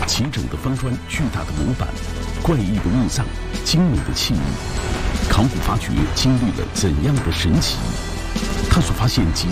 齐整的方砖、巨大的模板、怪异的墓葬、精美的器物，考古发掘经历了怎样的神奇？他所发现